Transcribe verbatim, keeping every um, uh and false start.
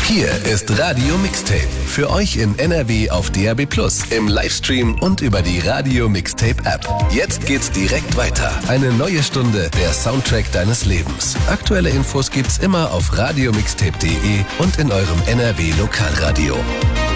Hier ist Radio Mixtape. Für euch in N R W auf D A B plus, im Livestream und über die Radio Mixtape App. Jetzt geht's direkt weiter. Eine neue Stunde, der Soundtrack deines Lebens. Aktuelle Infos gibt's immer auf radiomixtape punkt de und in eurem N R W Lokalradio.